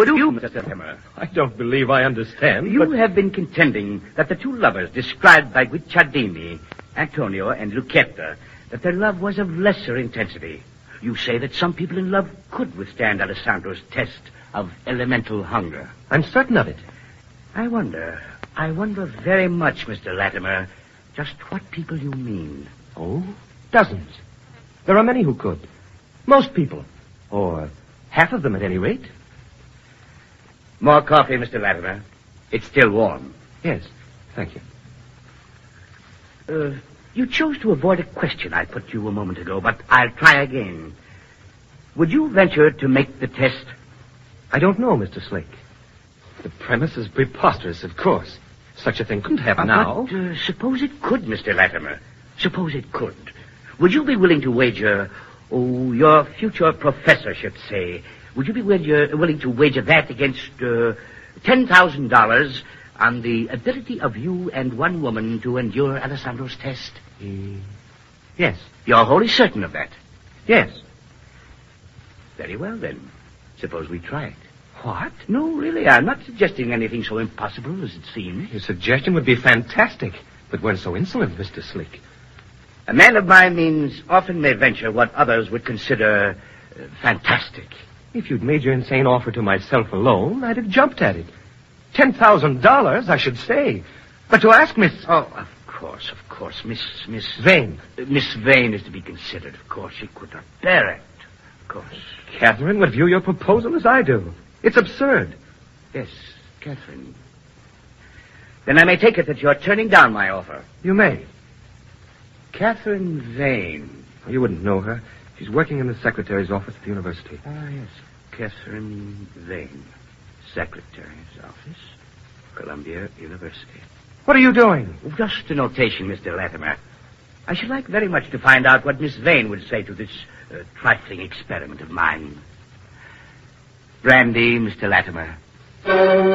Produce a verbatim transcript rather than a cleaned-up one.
Would you, Mister Latimer? I don't believe I understand. You but... have been contending that the two lovers described by Guicciardini, Antonio and Lucchetta, that their love was of lesser intensity. You say that some people in love could withstand Alessandro's test of elemental hunger. I'm certain of it. I wonder, I wonder very much, Mister Latimer, just what people you mean. Oh, dozens. There are many who could. Most people. Or half of them, at any rate. More coffee, Mister Latimer. It's still warm. Yes, thank you. Uh, you chose to avoid a question I put to you a moment ago, but I'll try again. Would you venture to make the test? I don't know, Mister Slake. The premise is preposterous, of course. Such a thing couldn't happen uh, now. But uh, suppose it could, Mister Latimer. Suppose it could. Would you be willing to wager, oh, your future professorship, say, would you be wager, willing to wager that against uh, ten thousand dollars on the ability of you and one woman to endure Alessandro's test? Uh, yes. You're wholly certain of that? Yes. Very well, then. Suppose we try it. What? No, really, I'm not suggesting anything so impossible as it seems. Your suggestion would be fantastic, but weren't so insolent, Mister Slick. A man of my means often may venture what others would consider uh, fantastic. If you'd made your insane offer to myself alone, I'd have jumped at it. Ten thousand dollars, I should say. But to ask Miss... Oh, of course, of course. Miss... Miss... Vane. Uh, Miss Vane is to be considered, of course. She could not bear it, of course. Catherine would view your proposal as I do. It's absurd. Yes, Catherine. Then I may take it that you're turning down my offer. You may. Catherine Vane. You wouldn't know her. She's working in the secretary's office at the university. Ah, yes. Catherine Vane. Secretary's office, Columbia University. What are you doing? Just a notation, Mister Latimer. I should like very much to find out what Miss Vane would say to this uh, trifling experiment of mine. Brandy, Mister Latimer.